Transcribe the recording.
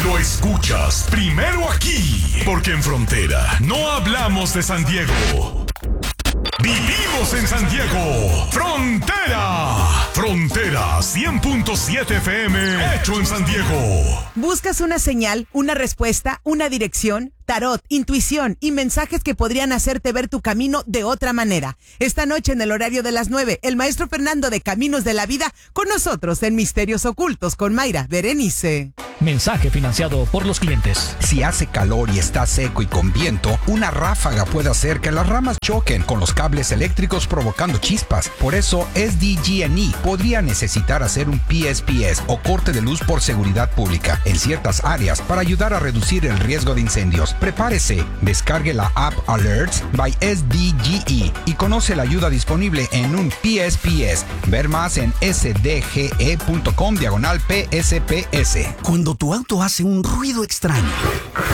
Lo escuchas primero aquí, porque en Frontera no hablamos de San Diego. Vivimos en San Diego. Frontera. Frontera 100.7 FM. Hecho en San Diego. ¿Buscas una señal, una respuesta, una dirección? Tarot, intuición y mensajes que podrían hacerte ver tu camino de otra manera. Esta noche en el horario de las 9, el maestro Fernando de Caminos de la Vida con nosotros en Misterios Ocultos con Mayra Berenice. Mensaje financiado por los clientes. Si hace calor y está seco y con viento, una ráfaga puede hacer que las ramas choquen con los cables eléctricos provocando chispas. Por eso, SDG&E podría necesitar hacer un PSPS o corte de luz por seguridad pública en ciertas áreas para ayudar a reducir el riesgo de incendios. Prepárese, descargue la app Alerts by SDG&E y conoce la ayuda disponible en un PSPS. Ver más en sdge.com/PSPS. Cuando tu auto hace un ruido extraño